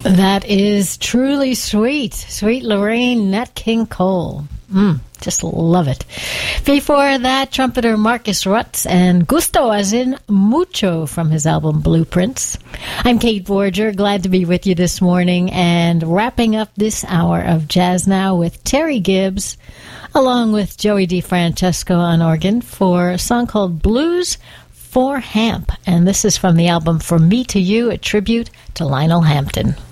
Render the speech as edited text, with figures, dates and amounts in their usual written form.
That is truly sweet. Sweet Lorraine, Nat King Cole. Just love it. Before that, trumpeter Marcus Rutz and Gusto as in Mucho from his album Blueprints. I'm Kate Borger, glad to be with you this morning and wrapping up this hour of Jazz Now with Terry Gibbs along with Joey DeFrancesco on organ for a song called Blues for Hamp. And this is from the album From Me to You, a tribute to Lionel Hampton.